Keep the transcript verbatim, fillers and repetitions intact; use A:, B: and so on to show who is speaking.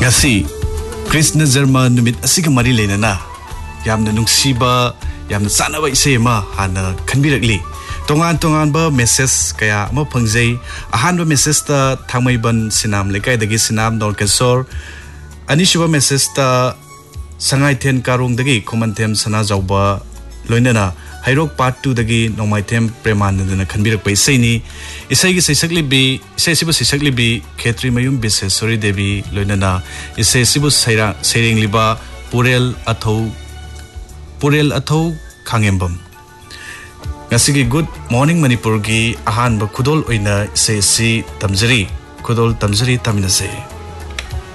A: ngasi Krishna Jarma numit asiga mari lenana yamna nungsiba yamna sanaba ise ma hana khanbirakli tongan tongan ba message kaya ma phangjai ahan ba message ta thangmaiban sinam lekai dagi sinam Norkesor anishuba message ta sangai then karung dagi khomantem sana jawba loinana hairok part two dagi nomaitem premanandana khanbirak pai saini isai gi saisakli bi isai sibu saisakli bi khetri mayum bisesori devi loinana isai sibu saira sering liba purel athau purel athau khangembam ngasigi good morning manipur gi ahan ba khudol oina isai si tamjari khudol tamjari taminase